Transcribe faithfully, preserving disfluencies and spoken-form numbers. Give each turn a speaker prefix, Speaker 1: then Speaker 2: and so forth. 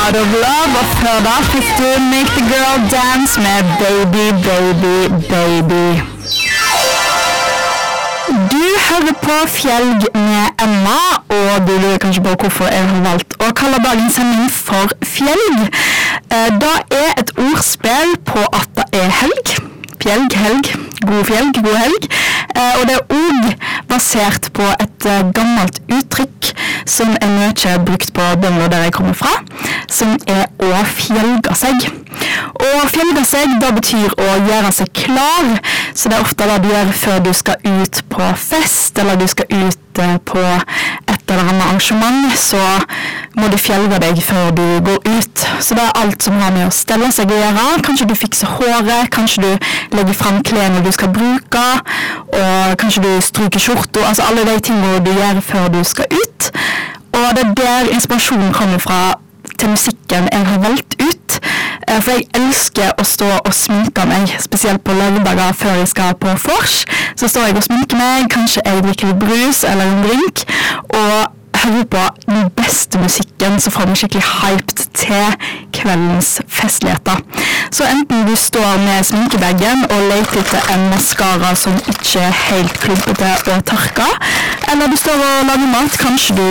Speaker 1: Out of Love, og før da fikk du Make the Girl Dance med Baby, Baby, Baby. Du hører på Fjelg med Emma, og du lurer kanskje på hvorfor jeg har valgt å kalle dagens sending for Fjelg. Da er et ordspill på at det er helg. Fjelg, helg, god fjelg, god helg. Og det er også basert på et gammelt uttrykk som er mye brukt på bønder der jeg kommer fra, som er å fjelge seg. Og fjelge seg, det betyr å gjøre seg klar, så det er ofte det du gjør før du skal ut på fest, eller du skal ut på et eller annet arrangement, så må du fjelge deg før du går ut. Så det er alt som har med å stelle seg å gjøre. Kanskje du fikser håret, kanskje du legger frem klærne du skal bruke, og kanskje du stryker skjorta, altså alle de tingene du gjør før du skal ut. Og det er der inspirasjonen kommer fra til musikken jeg har valgt ut. For jeg elsker å stå og sminke meg, spesielt på lørdager før jeg skal på vors. Så står jeg og sminker meg, kanskje jeg drikker litt brus eller en drink, og hører på den beste musikken som får meg skikkelig hyped til kveldens festligheter. Så enten du står med sminkebagen og leter etter en mascara som ikke er helt klumpete og tørka, eller du står og lager mat, kanskje du